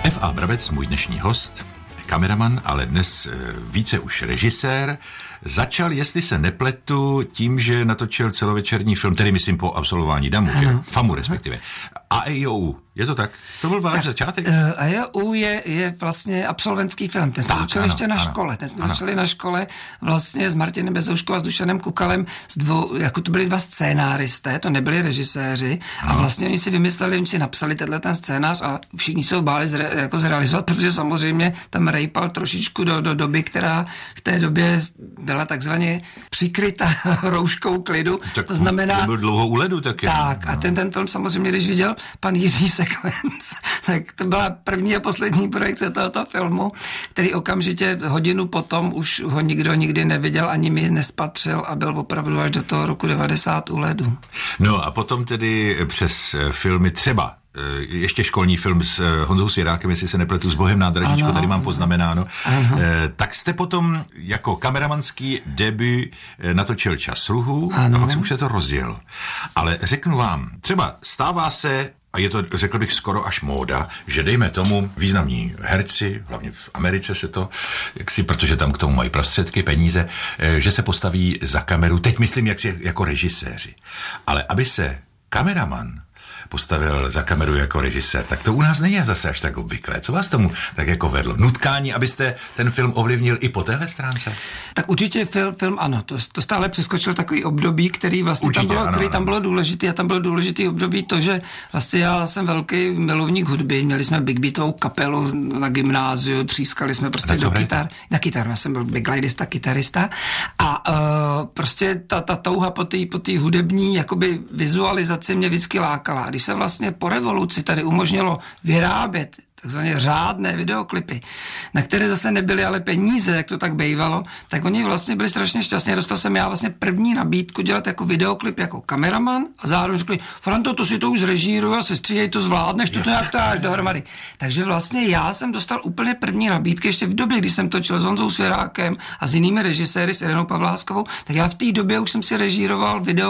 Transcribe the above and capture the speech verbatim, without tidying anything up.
F A. Brabec, můj dnešní host, kameraman, ale dnes více už režisér, začal, jestli se nepletu, tím, že natočil celovečerní film, tedy myslím po absolvování damu, ano. Že? Famu respektive. A E O U. Je to tak? To byl váš začátek? A E O U je, je vlastně absolventský film. Ten jsme začali ještě na ano, škole. Ten jsme ano. začali na škole vlastně s Martinem Bezouškou a s Dušanem Kukalem. S dvou, jako to byli dva scénáristé, to nebyli režiséři. Ano. A vlastně oni si vymysleli, oni si napsali tenhle ten scénář a všichni se ho báli zre, jako zrealizovat, protože samozřejmě tam rejpal trošičku do, do doby, která v té době byla takzvaně přikryta rouškou klidu. Tak to znamená... To byl dlouho u ledu taky. Tak no. A ten, ten film samozřejmě, když viděl pan Jiří Sekvenc, tak to byla první a poslední projekce tohoto filmu, který okamžitě hodinu potom už ho nikdo nikdy neviděl, ani mi nespatřil a byl opravdu až do toho roku devadesát u ledu. No a potom tedy přes filmy třeba ještě školní film s Honzou Svěrákem, jestli se nepletu, s Bohem nádražíčko, ano, tady mám poznamenáno. Ano. Tak jste potom jako kameramanský debut natočil Čas sluhu a pak se už se to rozjelo. Ale řeknu vám, třeba stává se, a je to, řekl bych, skoro až móda, že dejme tomu významní herci, hlavně v Americe se to, jaksi, protože tam k tomu mají prostředky, peníze, že se postaví za kameru, teď myslím jak si, jako režiséři. Ale aby se kameraman postavil za kameru jako režisér, tak to u nás není zase až tak obvyklé. Co vás tomu tak jako vedlo? Nutkání, abyste ten film ovlivnil i po téhle stránce? Tak určitě film, film ano. To, to stále přeskočil takový období, který vlastně určitě, tam bylo, ano, který tam bylo důležitý a tam bylo důležitý období to, že vlastně já jsem velký milovník hudby. Měli jsme big beatovou kapelu na gymnáziu, třískali jsme prostě do kytar. Na kytaru, já jsem byl big lightista, kytarista a uh, prostě ta, ta touha po té po té hudební jakoby vizualizaci mě vždycky lákala. Když se vlastně po revoluci tady umožnilo vyrábět takzvaně řádné videoklipy, na které zase nebyly ale peníze, jak to tak bývalo, tak oni vlastně byli strašně šťastní. Dostal jsem já vlastně první nabídku dělat jako videoklip jako kameraman a zároveň řekli, Franto, to si to už zrežíruj a sestříhej, to zvládneš, to, to nějak to až dohromady. Takže vlastně já jsem dostal úplně první nabídky ještě v době, kdy jsem točil s Honzou Svěrákem a s jinými režiséry, s Irenou Pavláskovou, tak já v té době už jsem si režíroval video